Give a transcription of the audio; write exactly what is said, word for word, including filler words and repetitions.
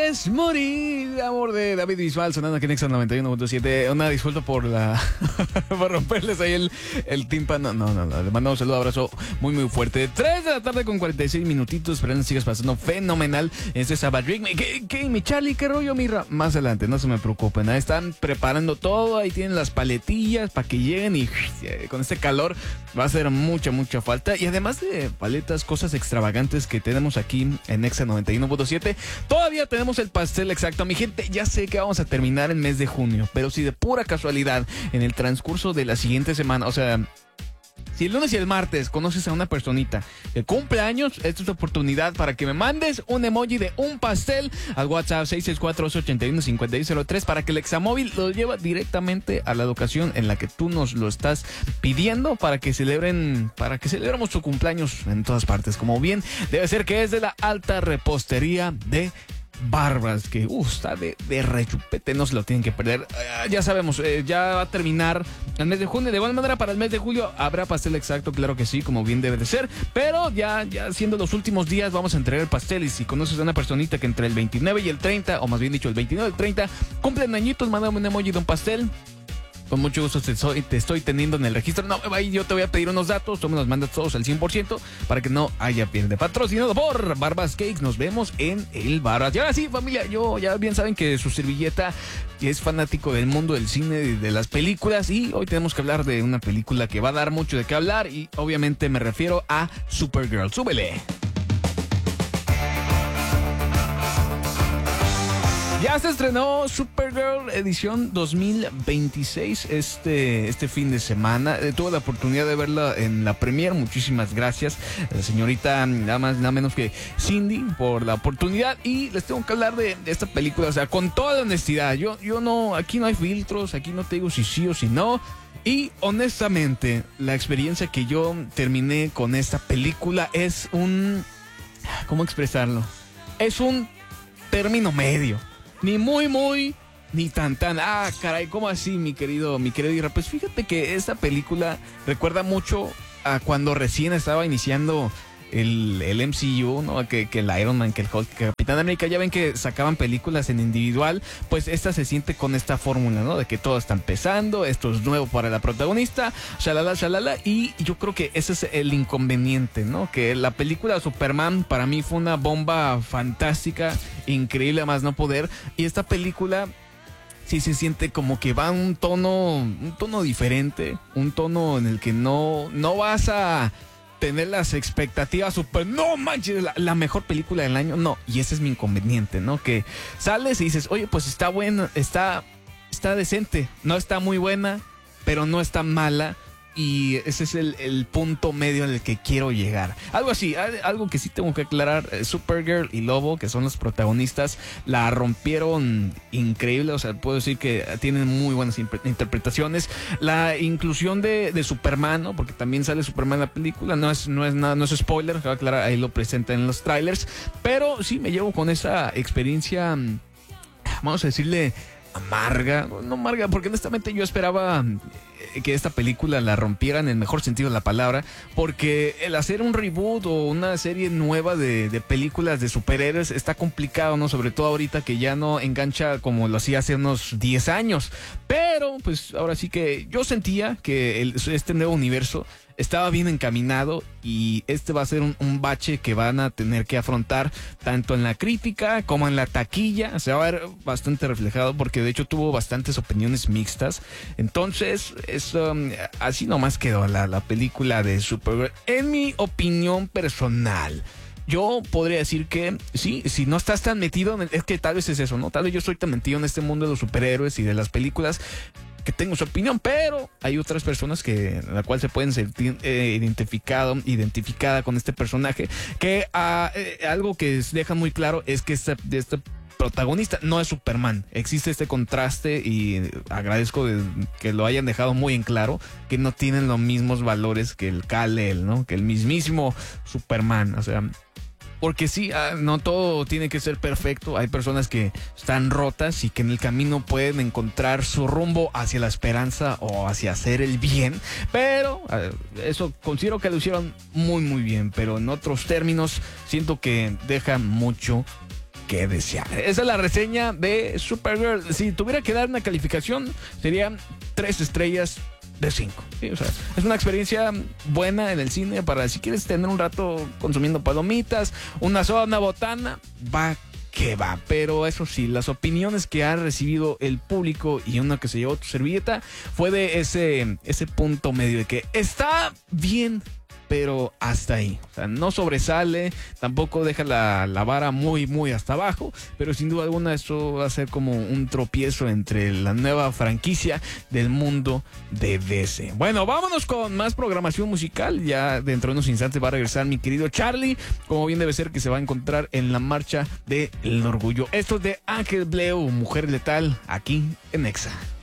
quieres morir, amor de David Bisbal, sonando aquí en Exa noventa y uno punto siete. Una disculpa por la por romperles ahí el, el tímpano. No, no, no, le mando un saludo, abrazo muy, muy fuerte. tres de la tarde con cuarenta y seis minutitos. Esperando que sigas pasando fenomenal en este Sabbath Drink. ¿Qué, qué, mi Charlie? ¿Qué rollo, mirra? Más adelante, no se me preocupen. Ahí están preparando todo. Ahí tienen las paletillas para que lleguen y con este calor va a hacer mucha, mucha falta. Y además de paletas, cosas extravagantes que tenemos aquí en Exa noventa y uno punto siete, todavía tenemos el pastel exacto. Mi gente, ya sé que vamos a terminar el mes de junio, pero si de pura casualidad en el transcurso de la siguiente semana, o sea, si el lunes y el martes conoces a una personita que cumple años, esta es tu oportunidad para que me mandes un emoji de un pastel al WhatsApp seis seis cuatro, ocho ocho uno, cinco seis cero tres para que el Examóvil lo lleve directamente a la locación en la que tú nos lo estás pidiendo para que celebren, para que celebremos tu cumpleaños en todas partes. Como bien debe ser, que es de la alta repostería de Barbas, que uh, está de, de rechupete, no se lo tienen que perder. Uh, ya sabemos, eh, ya va a terminar el mes de junio. De buena manera, para el mes de julio habrá pastel exacto, claro que sí, como bien debe de ser. Pero ya, ya siendo los últimos días, vamos a entregar el pastel. Y si conoces a una personita que entre el veintinueve y el treinta, o más bien dicho, el veintinueve y el treinta, cumplen añitos, mándame un emoji de un pastel. Con mucho gusto te estoy, te estoy teniendo en el registro. No, ahí yo te voy a pedir unos datos. Tú me los mandas todos al cien por ciento para que no haya pierde. Patrocinado por Barbas Cakes. Nos vemos en el Barbas. Y ahora sí, familia, yo ya bien saben que su servilleta es fanático del mundo del cine y de las películas. Y hoy tenemos que hablar de una película que va a dar mucho de qué hablar. Y obviamente me refiero a Supergirl. ¡Súbele! Ya se estrenó Supergirl edición dos mil veintiséis este, este fin de semana. Eh, tuve la oportunidad de verla en la premiere. Muchísimas gracias, la señorita nada más, nada menos que Cindy, por la oportunidad. Y les tengo que hablar de, de esta película, o sea, con toda la honestidad. Yo, yo no, aquí no hay filtros, aquí no te digo si sí o si no. Y honestamente, la experiencia que yo terminé con esta película es un... ¿Cómo expresarlo? Es un término medio. Ni muy, muy, ni tan, tan. Ah, caray, ¿cómo así, mi querido, mi querido Ira? Pues fíjate que esta película recuerda mucho a cuando recién estaba iniciando el, el M C U, ¿no? Que, que el Iron Man, que el Hulk, que Capitán América. Ya ven que sacaban películas en individual. Pues esta se siente con esta fórmula, ¿no? De que todo está empezando, esto es nuevo para la protagonista, shalala, shalala. Y yo creo que ese es el inconveniente, ¿no? Que la película de Superman para mí fue una bomba fantástica, increíble a más no poder. Y esta película sí se siente como que va a un tono, un tono diferente, un tono en el que no, no vas a tener las expectativas super, no manches, la, la mejor película del año, no. Y ese es mi inconveniente, ¿no? Que sales y dices, oye, pues está buena, está, está decente, no está muy buena, pero no está mala. Y ese es el, el punto medio en el que quiero llegar. Algo así, algo que sí tengo que aclarar. Supergirl y Lobo, que son los protagonistas, la rompieron increíble. O sea, puedo decir que tienen muy buenas interpretaciones. La inclusión de, de Superman, ¿no? Porque también sale Superman en la película. No es, no es nada, no es spoiler, voy a aclarar, ahí lo presentan en los trailers. Pero sí me llevo con esa experiencia, vamos a decirle, amarga. No amarga, porque honestamente yo esperaba que esta película la rompieran en el mejor sentido de la palabra, porque el hacer un reboot o una serie nueva de, de películas de superhéroes está complicado, ¿no? Sobre todo ahorita que ya no engancha como lo hacía hace unos diez años. Pero pues ahora sí que yo sentía que el, este nuevo universo estaba bien encaminado, y este va a ser un, un bache que van a tener que afrontar tanto en la crítica como en la taquilla. Se va a ver bastante reflejado, porque de hecho tuvo bastantes opiniones mixtas. Entonces, es, um, así nomás quedó la, la película de Supergirl. En mi opinión personal, yo podría decir que sí, si no estás tan metido en el, es que tal vez es eso, ¿no? Tal vez yo estoy tan metido en este mundo de los superhéroes y de las películas que tengo su opinión, pero hay otras personas que la cual se pueden sentir eh, identificado, identificada con este personaje, que uh, eh, algo que deja muy claro es que este, este protagonista no es Superman. Existe este contraste, y agradezco de, que lo hayan dejado muy en claro, que no tienen los mismos valores que el Kal-El, ¿no? Que el mismísimo Superman, o sea, porque sí, no todo tiene que ser perfecto. Hay personas que están rotas y que en el camino pueden encontrar su rumbo hacia la esperanza o hacia hacer el bien. Pero eso considero que lo hicieron muy muy bien. Pero en otros términos siento que deja mucho que desear. Esa es la reseña de Supergirl. Si tuviera que dar una calificación, serían tres estrellas de cinco. Sí, o sea, es una experiencia buena en el cine para si quieres tener un rato consumiendo palomitas, una soda, una botana, va que va. Pero eso sí, las opiniones que ha recibido el público y una que se llevó tu servilleta fue de ese, ese punto medio de que está bien, pero hasta ahí. O sea, no sobresale, tampoco deja la, la vara muy, muy hasta abajo, pero sin duda alguna esto va a ser como un tropiezo entre la nueva franquicia del mundo de D C. Bueno, vámonos con más programación musical. Ya dentro de unos instantes va a regresar mi querido Charlie, como bien debe ser, que se va a encontrar en la marcha del orgullo. Esto es de Ángel Bleu, Mujer Letal, aquí en Exa.